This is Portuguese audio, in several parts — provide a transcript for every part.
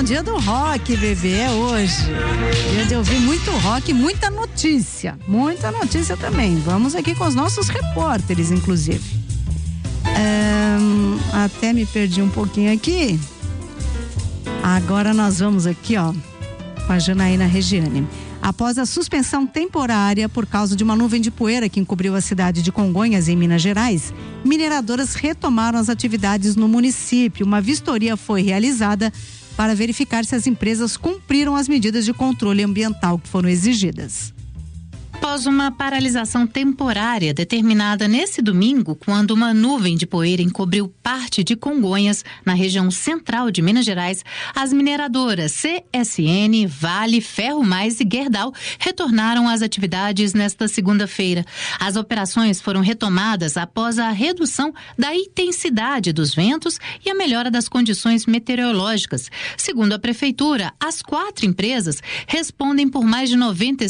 dia do rock, bebê, é hoje. Dia de ouvir muito rock e muita notícia também. Vamos aqui com os nossos repórteres, inclusive. Até me perdi um pouquinho aqui. Agora nós vamos aqui, ó, com a Janaína Regiane. Após a suspensão temporária por causa de uma nuvem de poeira que encobriu a cidade de Congonhas, em Minas Gerais, mineradoras retomaram as atividades no município. Uma vistoria foi realizada para verificar se as empresas cumpriram as medidas de controle ambiental que foram exigidas. Após uma paralisação temporária determinada nesse domingo, quando uma nuvem de poeira encobriu parte de Congonhas, na região central de Minas Gerais, as mineradoras CSN, Vale, Ferro Mais e Gerdau retornaram às atividades nesta segunda-feira. As operações foram retomadas após a redução da intensidade dos ventos e a melhora das condições meteorológicas. Segundo a prefeitura, as 4 empresas respondem por mais de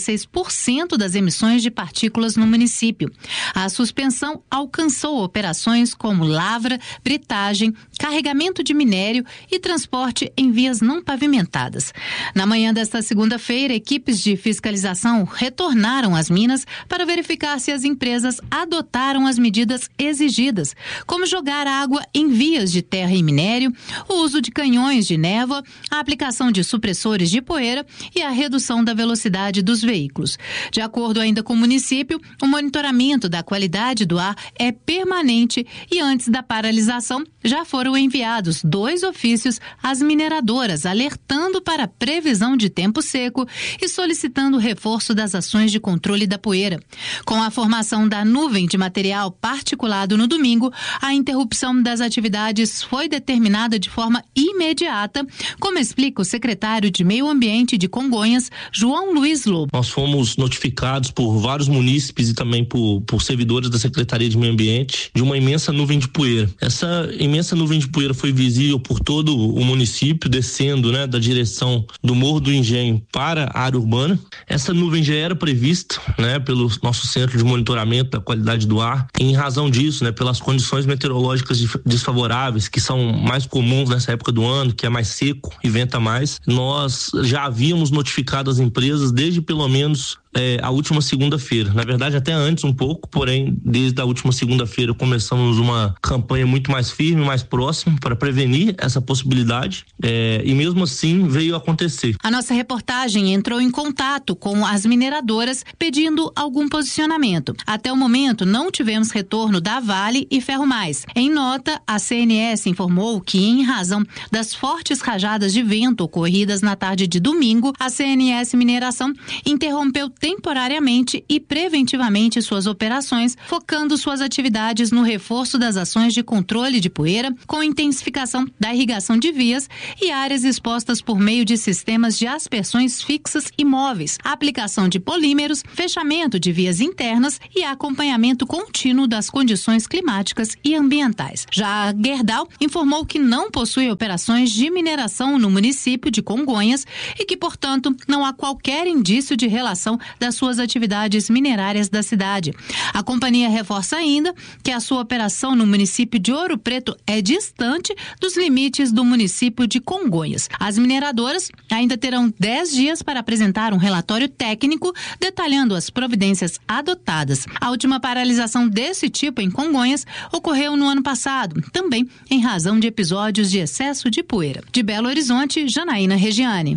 96% das emissões de partículas no município. A suspensão alcançou operações como lavra, britagem, carregamento de minério e transporte em vias não pavimentadas. Na manhã desta segunda-feira, equipes de fiscalização retornaram às minas para verificar se as empresas adotaram as medidas exigidas, como jogar água em vias de terra e minério, o uso de canhões de névoa, a aplicação de supressores de poeira e a redução da velocidade dos veículos. De acordo ainda com o município, o monitoramento da qualidade do ar é permanente e antes da paralisação já foram enviados 2 ofícios às mineradoras, alertando para a previsão de tempo seco e solicitando o reforço das ações de controle da poeira. Com a formação da nuvem de material particulado no domingo, a interrupção das atividades foi determinada de forma imediata, como explica o secretário de Meio Ambiente de Congonhas, João Luiz Lobo. Nós fomos notificados por vários munícipes e também por servidores da Secretaria de Meio Ambiente de uma imensa nuvem de poeira. Essa imensa nuvem de poeira foi visível por todo o município, descendo, né, da direção do Morro do Engenho para a área urbana. Essa nuvem já era prevista, né, pelo nosso centro de monitoramento da qualidade do ar. Em razão disso, né, pelas condições meteorológicas desfavoráveis que são mais comuns nessa época do ano, que é mais seco e venta mais, nós já havíamos notificado as empresas desde pelo menos a última segunda-feira. Na verdade, até antes um pouco, porém, desde a última segunda-feira começamos uma campanha muito mais firme, mais próxima, para prevenir essa possibilidade, e mesmo assim veio a acontecer. A nossa reportagem entrou em contato com as mineradoras pedindo algum posicionamento. Até o momento, não tivemos retorno da Vale e Ferro Mais. Em nota, a CNS informou que, em razão das fortes rajadas de vento ocorridas na tarde de domingo, a CNS Mineração interrompeu temporariamente e preventivamente suas operações, focando suas atividades no reforço das ações de controle de poeira, com intensificação da irrigação de vias e áreas expostas por meio de sistemas de aspersões fixas e móveis, aplicação de polímeros, fechamento de vias internas e acompanhamento contínuo das condições climáticas e ambientais. Já a Gerdau informou que não possui operações de mineração no município de Congonhas e que, portanto, não há qualquer indício de relação das suas atividades minerárias da cidade. A companhia reforça ainda que a sua operação no município de Ouro Preto é distante dos limites do município de Congonhas. As mineradoras ainda terão 10 dias para apresentar um relatório técnico detalhando as providências adotadas. A última paralisação desse tipo em Congonhas ocorreu no ano passado, também em razão de episódios de excesso de poeira. De Belo Horizonte, Janaína Regiane.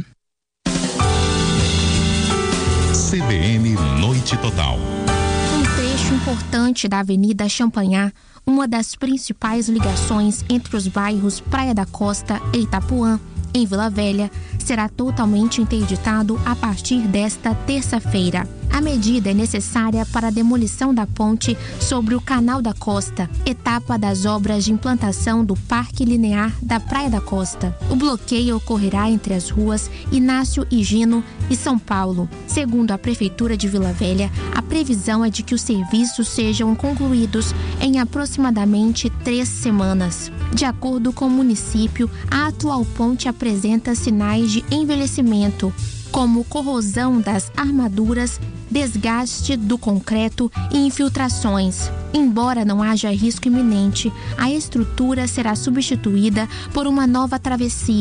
CBN Noite Total. Um trecho importante da Avenida Champanhar, uma das principais ligações entre os bairros Praia da Costa e Itapuã, em Vila Velha, será totalmente interditado a partir desta terça-feira. A medida é necessária para a demolição da ponte sobre o Canal da Costa, etapa das obras de implantação do Parque Linear da Praia da Costa. O bloqueio ocorrerá entre as ruas Inácio Higino e São Paulo. Segundo a Prefeitura de Vila Velha, a previsão é de que os serviços sejam concluídos em aproximadamente 3 semanas. De acordo com o município, a atual ponte apresenta sinais de envelhecimento, como corrosão das armaduras, desgaste do concreto e infiltrações. Embora não haja risco iminente, a estrutura será substituída por uma nova travessia,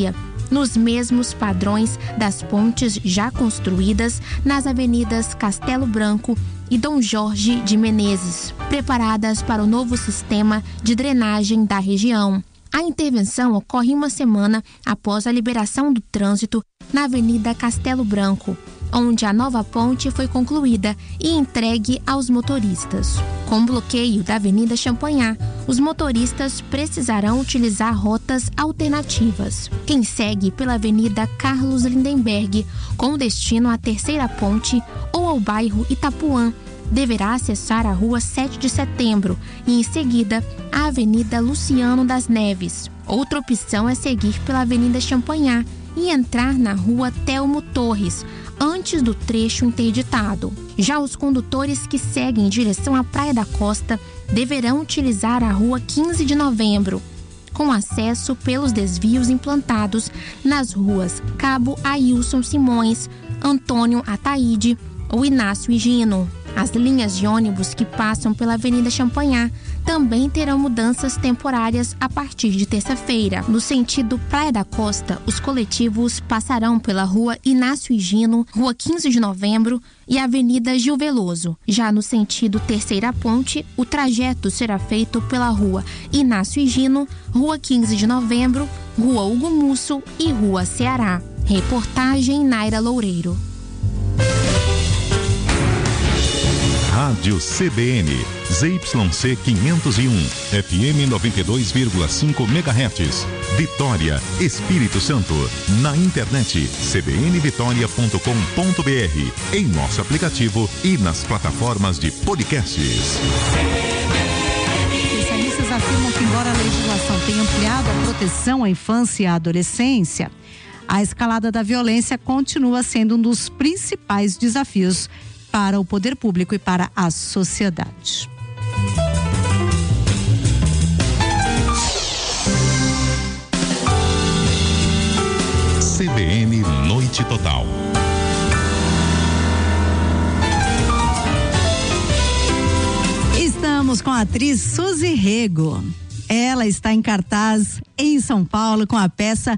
nos mesmos padrões das pontes já construídas nas avenidas Castelo Branco e Dom Jorge de Menezes, preparadas para o novo sistema de drenagem da região. A intervenção ocorre uma semana após a liberação do trânsito na Avenida Castelo Branco, onde a nova ponte foi concluída e entregue aos motoristas. Com o bloqueio da Avenida Champanhar, os motoristas precisarão utilizar rotas alternativas. Quem segue pela Avenida Carlos Lindenberg, com destino à Terceira Ponte ou ao bairro Itapuã, deverá acessar a Rua 7 de Setembro e, em seguida, a Avenida Luciano das Neves. Outra opção é seguir pela Avenida Champanhar e entrar na Rua Telmo Torres, antes do trecho interditado. Já os condutores que seguem em direção à Praia da Costa deverão utilizar a Rua 15 de Novembro, com acesso pelos desvios implantados nas ruas Cabo Ailson Simões, Antônio Ataíde ou Inácio Higino. As linhas de ônibus que passam pela Avenida Champanhar também terão mudanças temporárias a partir de terça-feira. No sentido Praia da Costa, os coletivos passarão pela Rua Inácio Higino, Rua 15 de Novembro e Avenida Gil Veloso. Já no sentido Terceira Ponte, o trajeto será feito pela Rua Inácio Higino, Rua 15 de Novembro, Rua Hugo Musso e Rua Ceará. Reportagem Naira Loureiro. Rádio CBN, ZYC 501, FM 92,5 MHz, Vitória, Espírito Santo. Na internet, cbnvitoria.com.br, em nosso aplicativo e nas plataformas de podcasts. Especialistas afirmam que, embora a legislação tenha ampliado a proteção à infância e à adolescência, a escalada da violência continua sendo um dos principais desafios para o poder público e para a sociedade. CBN Noite Total. Estamos com a atriz Suzy Rego. Ela está em cartaz em São Paulo com a peça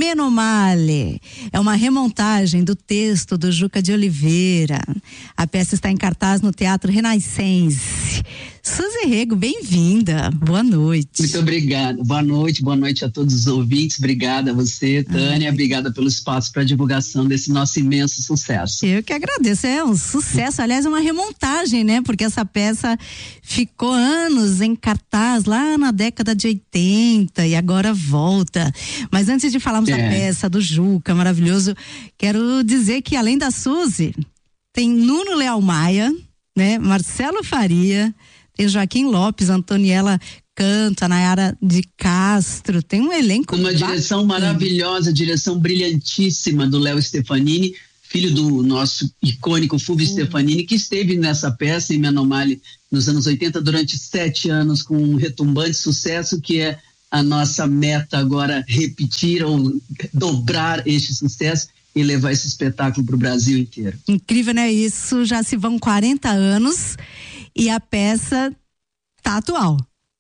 Menomale. É uma remontagem do texto do Juca de Oliveira. A peça está em cartaz no Teatro Renascense. Suzy Rego, bem-vinda. Boa noite. Muito obrigada. Boa noite a todos os ouvintes. Obrigada a você, Tânia. Obrigada pelo espaço para a divulgação desse nosso imenso sucesso. Eu que agradeço. É um sucesso. Aliás, é uma remontagem, né? Porque essa peça ficou anos em cartaz lá na década de 80 e agora volta. Mas antes de falarmos da peça do Juca, maravilhoso, quero dizer que além da Suzy, tem Nuno Leal Maia, né? Marcelo Faria, tem Joaquim Lopes, Antoniela Canto, a Nayara de Castro, tem um elenco uma direção maravilhosa, direção brilhantíssima do Léo Stefanini, filho do nosso icônico Fulvio Stefanini, que esteve nessa peça em Menomale nos anos 80 durante 7 anos com um retumbante sucesso, que é a nossa meta agora, repetir ou dobrar este sucesso e levar esse espetáculo para o Brasil inteiro. Incrível, né? Isso já se vão 40 anos e a peça tá atual.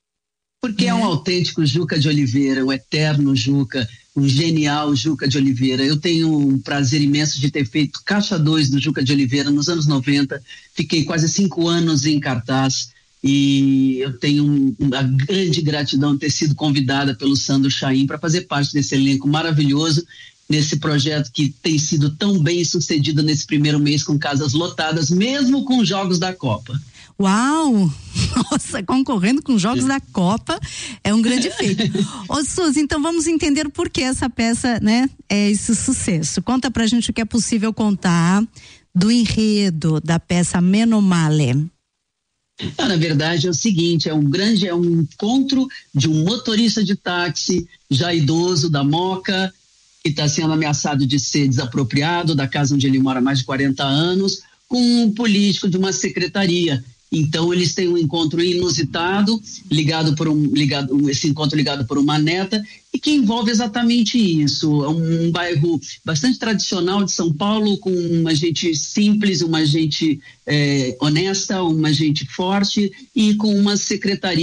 Porque é um autêntico Juca de Oliveira, um eterno Juca, um genial Juca de Oliveira. Eu tenho um prazer imenso de ter feito Caixa 2 do Juca de Oliveira nos anos 90, fiquei quase 5 anos em cartaz e eu tenho uma grande gratidão de ter sido convidada pelo Sandro Chaim para fazer parte desse elenco maravilhoso, nesse projeto que tem sido tão bem sucedido nesse primeiro mês com casas lotadas, mesmo com os jogos da Copa. Uau! Nossa, concorrendo com os jogos da Copa é um grande feito. Ô Suzy, então vamos entender por que essa peça, né, é esse sucesso. Conta pra gente o que é possível contar do enredo da peça Menomale. Na verdade é o seguinte, é um encontro de um motorista de táxi já idoso da Moca, que está sendo ameaçado de ser desapropriado da casa onde ele mora há mais de 40 anos, com um político de uma secretaria. Então eles têm um encontro inusitado, esse encontro ligado por uma neta, e que envolve exatamente isso. É um bairro bastante tradicional de São Paulo, com uma gente simples, uma gente honesta, uma gente forte, e com uma secretaria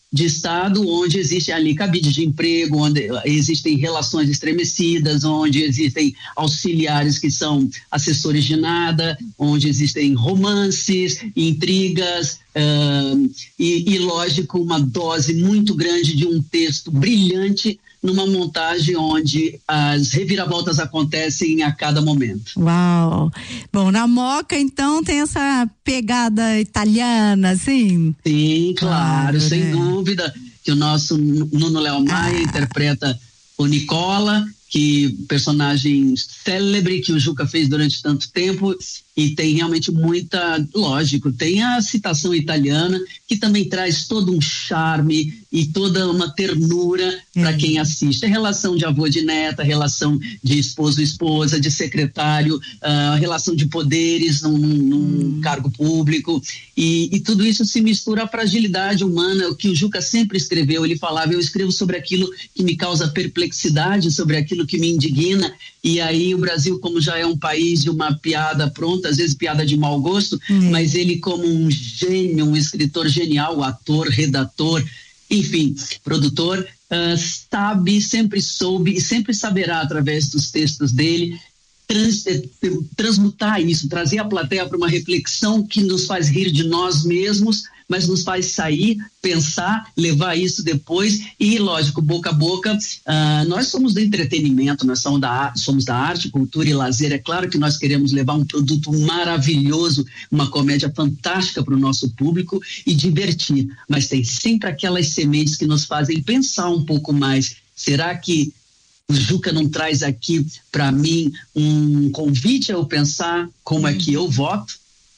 de estado onde existe ali cabide de emprego, onde existem relações estremecidas, onde existem auxiliares que são assessores de nada, onde existem romances, intrigas, e lógico, uma dose muito grande de um texto brilhante numa montagem onde as reviravoltas acontecem a cada momento. Uau! Bom, na Moca, então, tem essa pegada italiana, assim? Sim, claro, sem dúvida, que o nosso Nuno Léo Maia interpreta o Nicola, que personagem célebre que o Juca fez durante tanto tempo, e tem realmente lógico, tem a citação italiana, que também traz todo um charme e toda uma ternura para quem assiste. A relação de avô de neta, a relação de esposo e esposa, de secretário, a relação de poderes num cargo público, e tudo isso se mistura à fragilidade humana, o que o Juca sempre escreveu. Ele falava: eu escrevo sobre aquilo que me causa perplexidade, sobre aquilo que me indigna. E aí o Brasil, como já é um país de uma piada pronta, às vezes piada de mau gosto, mas ele, como um gênio, um escritor genial, ator, redator, enfim, produtor, sempre soube e sempre saberá, através dos textos dele, transmutar isso, trazer a plateia para uma reflexão que nos faz rir de nós mesmos, mas nos faz sair, pensar, levar isso depois e, lógico, boca a boca. Nós somos do entretenimento, nós somos da arte, cultura e lazer. É claro que nós queremos levar um produto maravilhoso, uma comédia fantástica para o nosso público e divertir, mas tem sempre aquelas sementes que nos fazem pensar um pouco mais. Será que o Juca não traz aqui para mim um convite a eu pensar como é que eu voto?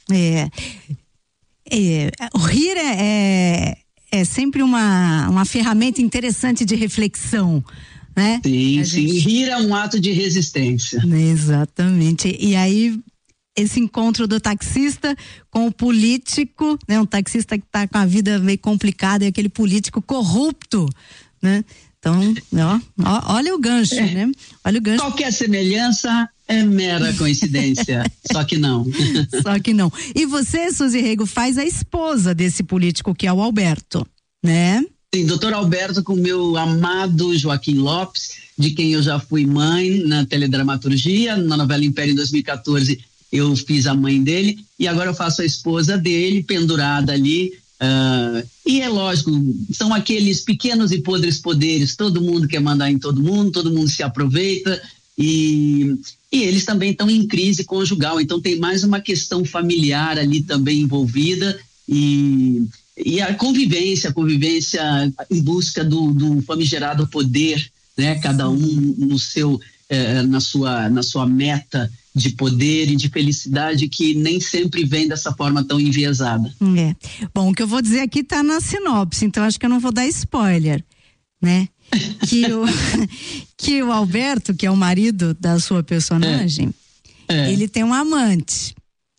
O rir é sempre uma ferramenta interessante de reflexão, né? Sim, rir é um ato de resistência. Exatamente. E aí, esse encontro do taxista com o político, né? Um taxista que está com a vida meio complicada, e aquele político corrupto, né? Então, olha o gancho, né? Olha o gancho. Qualquer semelhança é mera coincidência, só que não. Só que não. E você, Suzy Rego, faz a esposa desse político, que é o Alberto, né? Sim, doutor Alberto, com o meu amado Joaquim Lopes, de quem eu já fui mãe na teledramaturgia, na novela Império em 2014, eu fiz a mãe dele, e agora eu faço a esposa dele, pendurada ali. E é lógico, são aqueles pequenos e podres poderes, todo mundo quer mandar em todo mundo se aproveita, e eles também estão em crise conjugal, então tem mais uma questão familiar ali também envolvida, e a convivência em busca do famigerado poder, né? Cada um no seu, na sua meta de poder e de felicidade, que nem sempre vem dessa forma tão enviesada. Bom, o que eu vou dizer aqui tá na sinopse, então acho que eu não vou dar spoiler, né? Que o Alberto, que é o marido da sua personagem, ele tem um amante,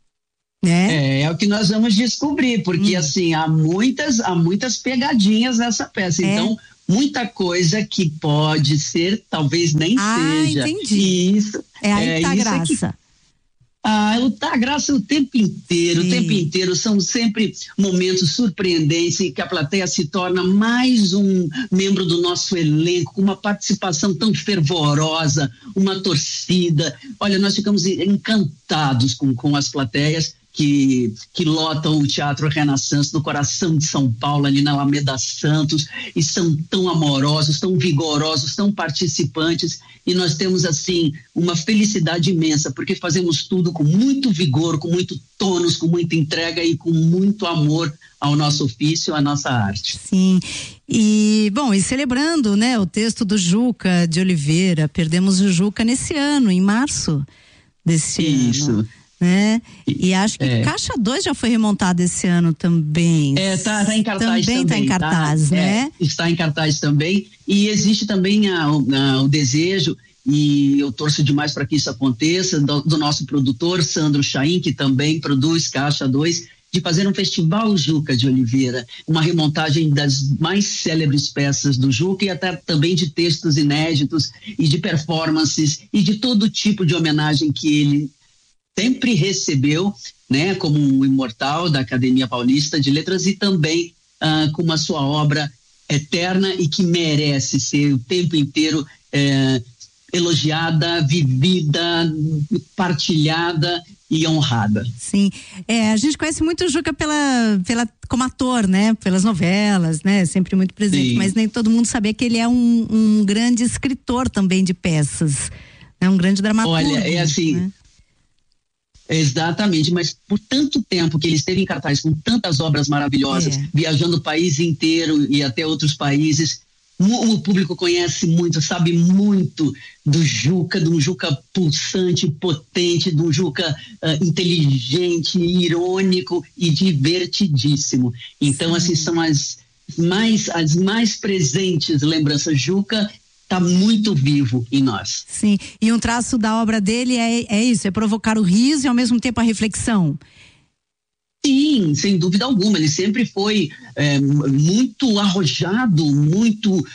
né? É o que nós vamos descobrir, porque assim, há muitas pegadinhas nessa peça, então muita coisa que pode ser, talvez nem seja. Entendi. Isso. Aí tá a graça. Tá a graça o tempo inteiro. Sim. O tempo inteiro são sempre momentos surpreendentes em que a plateia se torna mais um membro do nosso elenco, com uma participação tão fervorosa, uma torcida. Olha, nós ficamos encantados com as plateias que lotam o Teatro Renaissance no coração de São Paulo, ali na Alameda Santos, e são tão amorosos, tão vigorosos, tão participantes, e nós temos assim uma felicidade imensa, porque fazemos tudo com muito vigor, com muito tônus, com muita entrega e com muito amor ao nosso ofício, à nossa arte. Sim. E, bom, e celebrando, né, o texto do Juca de Oliveira, perdemos o Juca nesse ano, em março desse ano. Né? E acho que Caixa 2 já foi remontado esse ano também. Tá em cartaz também. Está em cartaz, né? Está em cartaz também. E existe também o desejo, e eu torço demais para que isso aconteça, do nosso produtor, Sandro Chaim, que também produz Caixa 2, de fazer um festival Juca de Oliveira, uma remontagem das mais célebres peças do Juca, e até também de textos inéditos e de performances e de todo tipo de homenagem que ele sempre recebeu, né, como um imortal da Academia Paulista de Letras, e também com a sua obra eterna e que merece ser o tempo inteiro elogiada, vivida, partilhada e honrada. Sim, a gente conhece muito o Juca como ator, né? Pelas novelas, né? Sempre muito presente, sim, mas nem todo mundo sabia que ele é um grande escritor também de peças, é um grande dramaturgo. Olha, é assim, né? Exatamente, mas por tanto tempo que ele esteve em cartaz com tantas obras maravilhosas, viajando o país inteiro e até outros países, o público conhece muito, sabe muito do Juca, de um Juca pulsante, potente, de um Juca inteligente, irônico e divertidíssimo. Então, assim, são as mais presentes lembranças. Juca está muito vivo em nós. Sim, e um traço da obra dele é isso, é provocar o riso e ao mesmo tempo a reflexão. Sim, sem dúvida alguma, ele sempre foi muito arrojado, muito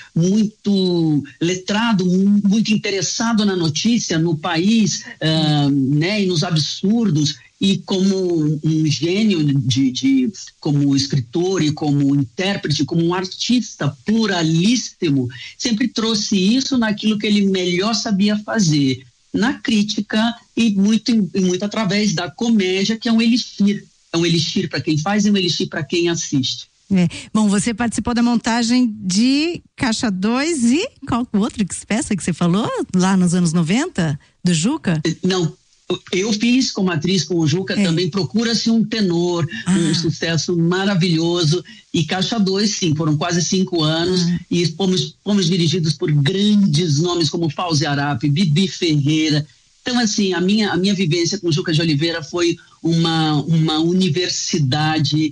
letrado, muito interessado na notícia, no país, né, e nos absurdos, e como um gênio como escritor e como intérprete, como um artista pluralíssimo, sempre trouxe isso naquilo que ele melhor sabia fazer, na crítica e muito através da comédia, que é um elixir. É um elixir para quem faz e um elixir para quem assiste. Bom, você participou da montagem de Caixa 2 e qual outra peça que você falou? Lá nos anos 90, do Juca? Não, eu fiz como atriz com o Juca também, Procura-se um Tenor, um sucesso maravilhoso, e Caixa 2, sim, foram quase 5 anos, e fomos dirigidos por grandes nomes como Fauzi Arap, Bibi Ferreira. Então, assim, a minha vivência com o Juca de Oliveira foi uma universidade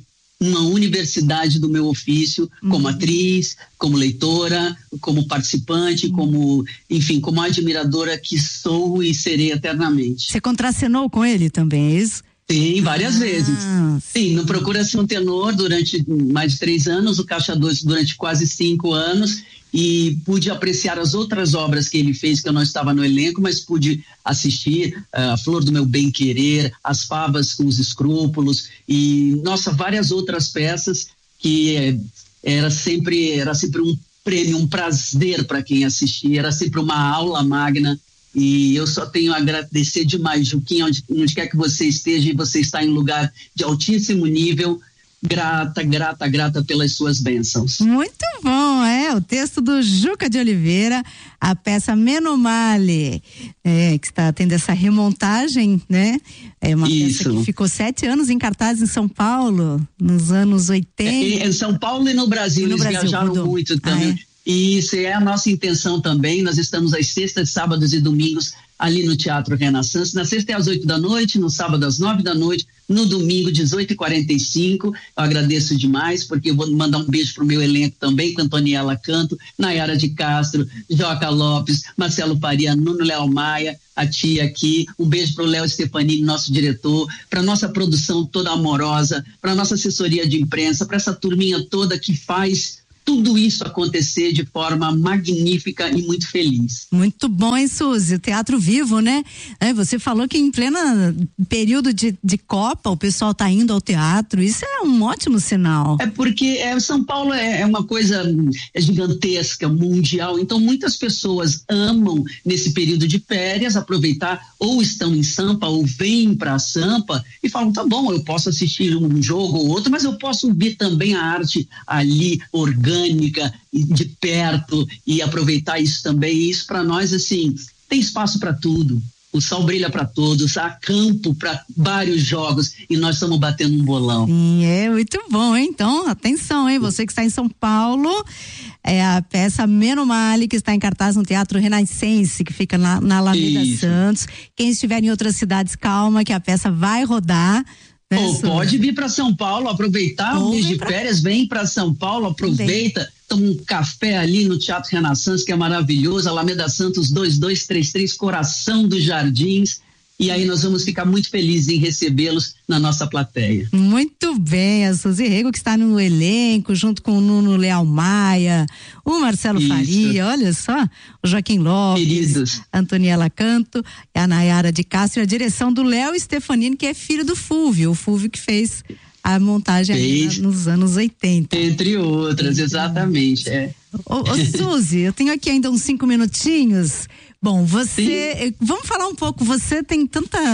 do meu ofício, como atriz, como leitora, como participante, como admiradora que sou e serei eternamente. Você contracenou com ele também, é isso? Sim, várias vezes. Sim, no Procura-se um Tenor durante mais de 3 anos, o Caixa 2 durante quase 5 anos, e pude apreciar as outras obras que ele fez, que eu não estava no elenco, mas pude assistir A Flor do Meu Bem Querer, As Favas com os Escrúpulos e, várias outras peças que era sempre um prêmio, um prazer para quem assistia, era sempre uma aula magna. E eu só tenho a agradecer demais, Juquinha, onde quer que você esteja, e você está em um lugar de altíssimo nível. Grata pelas suas bênçãos. Muito bom, o texto do Juca de Oliveira, a peça Menomale, que está tendo essa remontagem, né? É uma peça que ficou 7 anos em cartaz em São Paulo, nos anos 80. Em São Paulo e no Brasil, eles viajaram muito também. E isso é a nossa intenção também. Nós estamos às sextas, sábados e domingos ali no Teatro Renaissance. Na sexta é às 8 da noite, no sábado às 9 da noite, no domingo 18h45. Eu agradeço demais, porque eu vou mandar um beijo pro meu elenco também, com Antoniela Canto, Nayara de Castro, Joca Lopes, Marcelo Faria, Nuno Léo Maia, a tia aqui. Um beijo pro Léo Stefanini, nosso diretor, para nossa produção toda amorosa, para nossa assessoria de imprensa, para essa turminha toda que faz tudo isso acontecer de forma magnífica e muito feliz. Muito bom, hein, Suzy? O teatro vivo, né? Você falou que em plena período de Copa o pessoal tá indo ao teatro, isso é um ótimo sinal. É porque São Paulo é uma coisa gigantesca, mundial, então muitas pessoas amam nesse período de férias aproveitar, ou estão em Sampa ou vêm para Sampa e falam, tá bom, eu posso assistir um jogo ou outro, mas eu posso ver também a arte ali orgânica, de perto, e aproveitar isso também. E isso para nós, assim, tem espaço para tudo. O sol brilha para todos, há campo para vários jogos e nós estamos batendo um bolão. Sim, muito bom, hein? Então, atenção, hein? Você que está em São Paulo, a peça Menomale, que está em cartaz no Teatro Renascense, que fica na Alameda Santos. Quem estiver em outras cidades, calma, que a peça vai rodar. Pode vir para São Paulo, aproveitar o mês de férias, vem para São Paulo, aproveita, toma um café ali no Teatro Renaissance, que é maravilhoso, Alameda Santos 2233, coração dos Jardins, e aí nós vamos ficar muito felizes em recebê-los na nossa plateia. Muito bem, a Suzy Rego, que está no elenco, junto com o Nuno Leal Maia, o Marcelo Faria, olha só, o Joaquim Lopes, queridos, Antoniela Canto, a Nayara de Castro, e a direção do Léo Stefanini, que é filho do Fúvio, o Fúvio que fez a montagem nos anos 80. Entre outras, exatamente. Ô, Suzy, eu tenho aqui ainda uns 5 minutinhos. Bom, vamos falar um pouco, você tem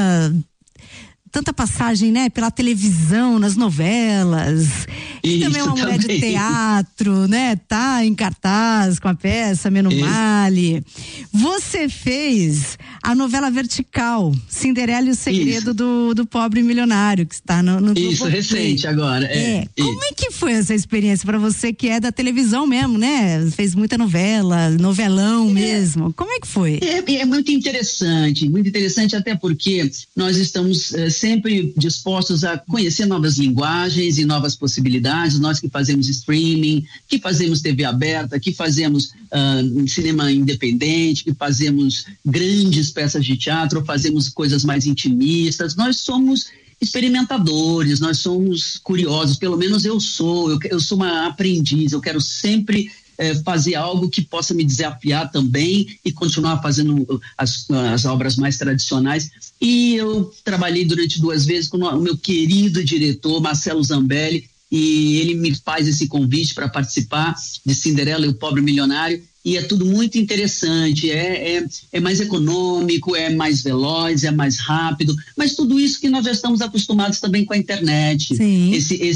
tanta passagem, né, pela televisão, nas novelas, e também é uma mulher de teatro, né, tá em cartaz com a peça Meno Male. Você fez a novela Vertical, Cinderela e o Segredo do Pobre Milionário, que está no Isso, recente agora. Como é que foi essa experiência para você que é da televisão mesmo, né? Fez muita novela, novelão mesmo. Como é que foi? É muito interessante até porque nós estamos sempre dispostos a conhecer novas linguagens e novas possibilidades, nós que fazemos streaming, que fazemos TV aberta, que fazemos cinema independente, que fazemos grandes peças de teatro, fazemos coisas mais intimistas, nós somos experimentadores, nós somos curiosos, pelo menos eu sou uma aprendiz, eu quero sempre fazer algo que possa me desafiar também e continuar fazendo as obras mais tradicionais. E eu trabalhei durante 2 vezes com o meu querido diretor Marcelo Zambelli, e ele me faz esse convite para participar de Cinderela e o Pobre Milionário, e é tudo muito interessante, é mais econômico, é mais veloz, é mais rápido, mas tudo isso que nós já estamos acostumados também com a internet. Sim.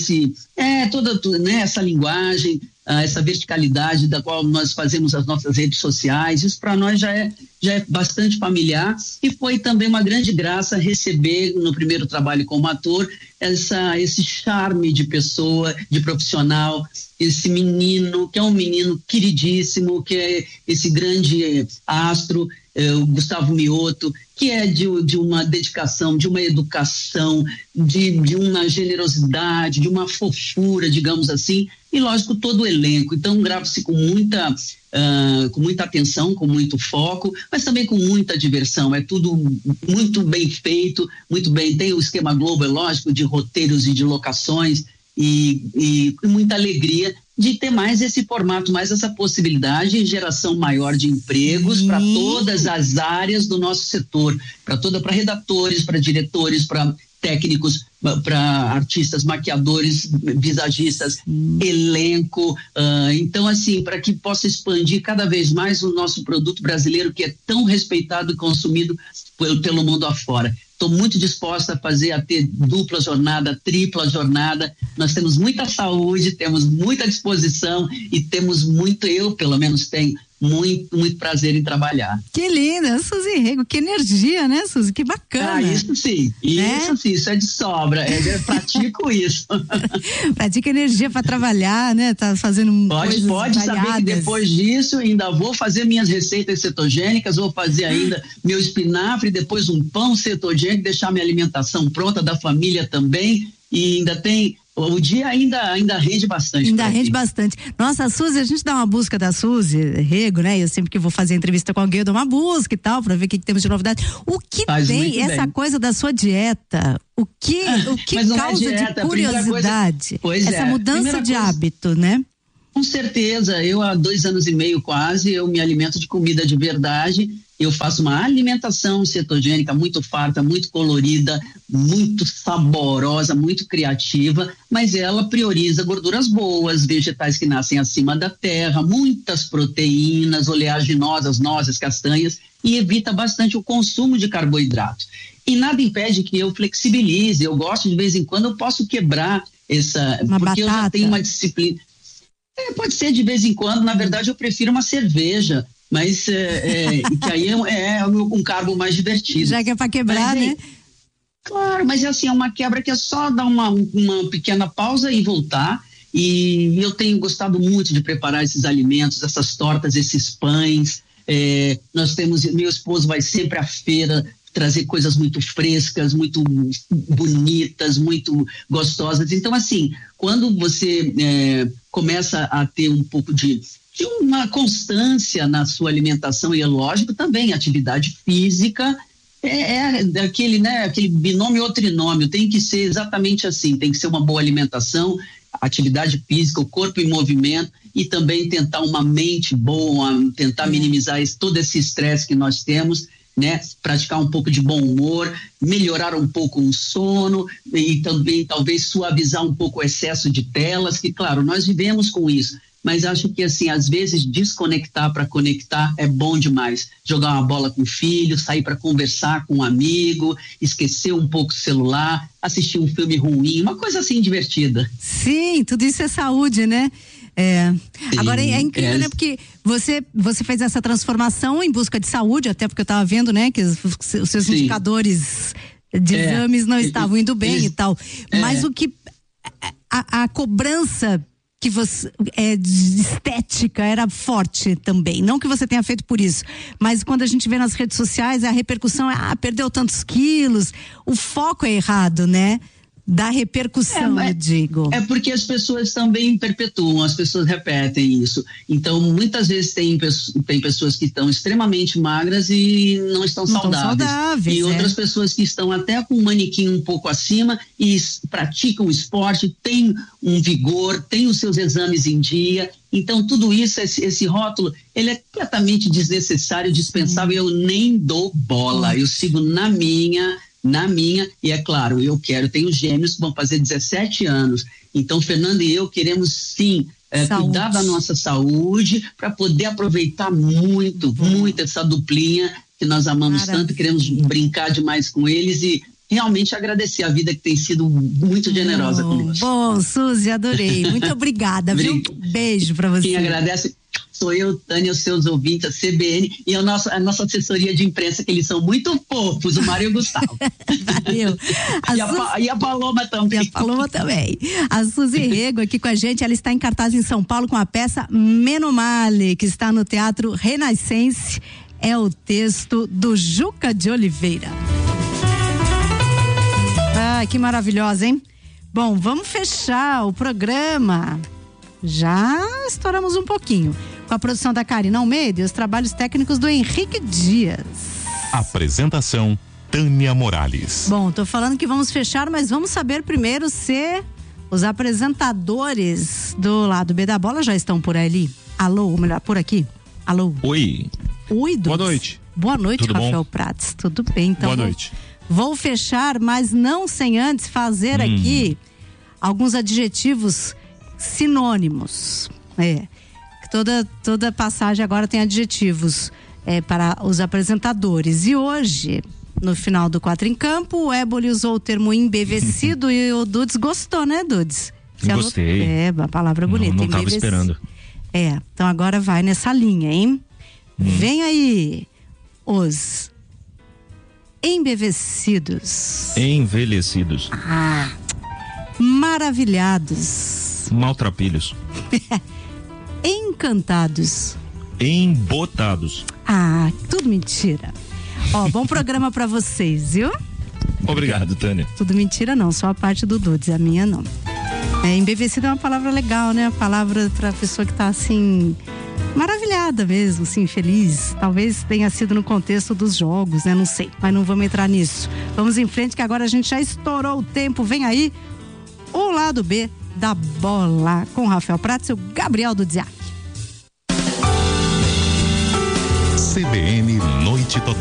Toda né, essa linguagem, essa verticalidade da qual nós fazemos as nossas redes sociais, isso para nós já é bastante familiar, e foi também uma grande graça receber no primeiro trabalho como ator esse charme de pessoa, de profissional, esse menino que é um menino queridíssimo, que é esse grande astro, o Gustavo Mioto, que é de uma dedicação, de uma educação, de uma generosidade, de uma fofura, digamos assim, e lógico todo o elenco. Então grava-se com muita atenção, com muito foco, mas também com muita diversão. É tudo muito bem feito, muito bem. Tem o esquema Globo, é lógico, de roteiros e de locações, e muita alegria de ter mais esse formato, mais essa possibilidade de geração maior de empregos para todas as áreas do nosso setor, para redatores, para diretores, para técnicos, para artistas, maquiadores, visagistas, elenco, então assim, para que possa expandir cada vez mais o nosso produto brasileiro, que é tão respeitado e consumido pelo mundo afora. Estou muito disposta a ter dupla jornada, tripla jornada. Nós temos muita saúde, temos muita disposição e temos eu pelo menos tenho muito prazer em trabalhar. Que linda, Suzy Rego, que energia, né, Suzy? Que bacana. Isso sim, isso é de sobra, eu pratico isso. Pratica energia para trabalhar, né? Tá fazendo pode saber que depois disso ainda vou fazer minhas receitas cetogênicas, vou fazer ainda meu espinafre, depois um pão cetogênico, deixar minha alimentação pronta, da família também, e ainda tem. O dia ainda rende bastante. Ainda rende bastante. Nossa, a Suzy, a gente dá uma busca da Suzy Rego, né? Eu sempre que vou fazer entrevista com alguém, eu dou uma busca e tal, pra ver o que temos de novidade. O que tem essa coisa da sua dieta? O que causa dieta, de curiosidade? Essa mudança de hábito, né? Com certeza. Eu há 2 anos e meio quase, eu me alimento de comida de verdade. Eu faço uma alimentação cetogênica muito farta, muito colorida, muito saborosa, muito criativa, mas ela prioriza gorduras boas, vegetais que nascem acima da terra, muitas proteínas, oleaginosas, nozes, castanhas, e evita bastante o consumo de carboidrato. E nada impede que eu flexibilize, eu gosto de vez em quando, eu posso quebrar porque eu já tenho uma disciplina. Pode ser de vez em quando, na verdade eu prefiro uma cerveja, mas que aí é um carbo mais divertido. Já que é para quebrar, né? Claro, mas assim, é uma quebra que é só dar uma pequena pausa e voltar. E eu tenho gostado muito de preparar esses alimentos, essas tortas, esses pães. Meu esposo vai sempre à feira trazer coisas muito frescas, muito bonitas, muito gostosas. Então, assim, quando você começa a ter um pouco de uma constância na sua alimentação, e é lógico também, atividade física aquele binômio ou trinômio, tem que ser exatamente assim, tem que ser uma boa alimentação, atividade física, o corpo em movimento, e também tentar uma mente boa, tentar minimizar todo esse estresse que nós temos. né? Praticar um pouco de bom humor, melhorar um pouco o sono e também talvez suavizar um pouco o excesso de telas, que claro, nós vivemos com isso. Mas acho que, assim, às vezes desconectar para conectar é bom demais. Jogar uma bola com o filho, sair para conversar com um amigo, esquecer um pouco o celular, assistir um filme ruim, uma coisa assim divertida. Sim, tudo isso é saúde, né? Sim, agora é incrível, né? Porque você fez essa transformação em busca de saúde, até porque eu estava vendo, né? Que os seus indicadores de exames não estavam indo bem e tal. Mas o que... A cobrança... que você de estética era forte também, não que você tenha feito por isso, mas quando a gente vê nas redes sociais a repercussão é, perdeu tantos quilos, o foco é errado, né? Da repercussão, eu digo. É porque as pessoas também perpetuam, as pessoas repetem isso. Então, muitas vezes tem pessoas que estão extremamente magras e não estão saudáveis. E outras pessoas que estão até com um manequim um pouco acima e praticam esporte, têm um vigor, têm os seus exames em dia. Então, tudo isso, esse rótulo, ele é completamente desnecessário, dispensável. Eu nem dou bola. Eu sigo na minha, e é claro, tenho gêmeos que vão fazer 17 anos, então Fernanda e eu queremos sim cuidar da nossa saúde para poder aproveitar muito essa duplinha que nós amamos tanto, queremos brincar demais com eles e realmente agradecer a vida que tem sido muito generosa conosco. Bom, Suzy, adorei, muito obrigada, viu? Beijo para você. Quem agradece sou eu, Tânia, os seus ouvintes, a CBN e a nossa assessoria de imprensa, que eles são muito fofos, o Mário e o Gustavo. Valeu. E a Paloma também. E a Paloma também. A Suzy Rego aqui com a gente, ela está em cartaz em São Paulo com a peça Meno Male, que está no Teatro Renascense. É o texto do Juca de Oliveira. Que maravilhosa, hein? Bom, vamos fechar o programa. Já estouramos um pouquinho. Com a produção da Karina Almeida e os trabalhos técnicos do Henrique Dias. Apresentação, Tânia Morales. Bom, tô falando que vamos fechar, mas vamos saber primeiro se os apresentadores do lado B da bola já estão por ali. Alô, ou melhor, por aqui. Alô. Oi. Oi, Boa noite. Boa noite, tudo Rafael bom? Prats. Tudo bem, então. Boa noite. Vou fechar, mas não sem antes fazer aqui alguns adjetivos sinônimos. Toda passagem agora tem adjetivos para os apresentadores. E hoje, no final do 4 em Campo, o Éboli usou o termo embevecido e o Dudes gostou, né, Dudes? Gostei. Uma palavra bonita. Não estava esperando. Então agora vai nessa linha, hein? Vem aí os embevecidos. Envelhecidos. Maravilhados. Maltrapilhos. Encantados. Embotados. Tudo mentira. Bom programa pra vocês, viu? Obrigado, Tânia. Tudo mentira não, só a parte do Dudes, a minha não. Embevecido é uma palavra legal, né? A palavra pra pessoa que tá assim, maravilhada mesmo, assim, feliz. Talvez tenha sido no contexto dos jogos, né? Não sei, mas não vamos entrar nisso. Vamos em frente que agora a gente já estourou o tempo. Vem aí o lado B da bola com Rafael Prats e o Gabriel Dudziak. CBN Noite Total.